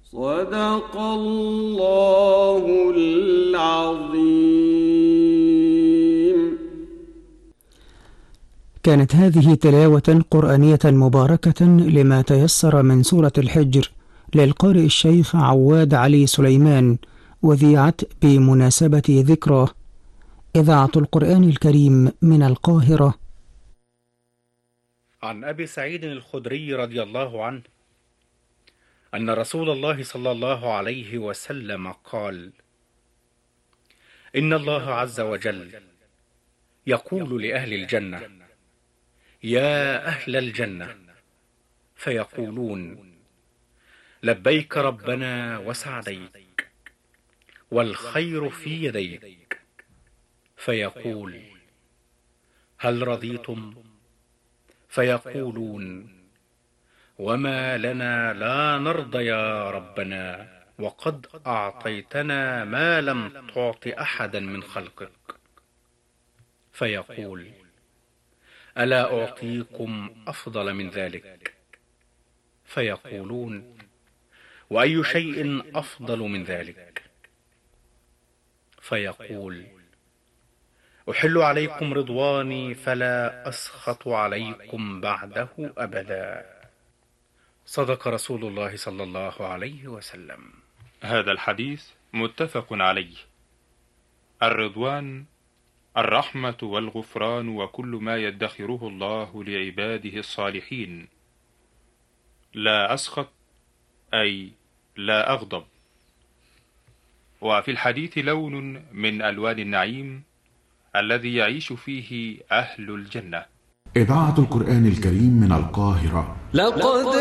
صدق الله العظيم. كانت هذه تلاوة قرآنية مباركة لما تيسر من سورة الحجر للقارئ الشيخ عواد علي سليمان، وذيعت بمناسبة ذكرى إذاعة القرآن الكريم من القاهرة. عن أبي سعيد الخدري رضي الله عنه أن رسول الله صلى الله عليه وسلم قال: إن الله عز وجل يقول لأهل الجنة: يا أهل الجنة، فيقولون: لبيك ربنا وسعديك، والخير في يديك. فيقول: هل رضيتم؟ فيقولون: وما لنا لا نرضى يا ربنا، وقد أعطيتنا ما لم تعط أحدا من خلقك. فيقول: ألا أعطيكم أفضل من ذلك؟ فيقولون: وأي شيء أفضل من ذلك؟ فيقول: أحل عليكم رضواني فلا أسخط عليكم بعده أبدا. صدق رسول الله صلى الله عليه وسلم. هذا الحديث متفق عليه. الرضوان الرحمة والغفران وكل ما يدخره الله لعباده الصالحين. لا أسخط أي لا أغضب. وفي الحديث لون من ألوان النعيم الذي يعيش فيه أهل الجنة. إذاعة القرآن الكريم من القاهرة. لقد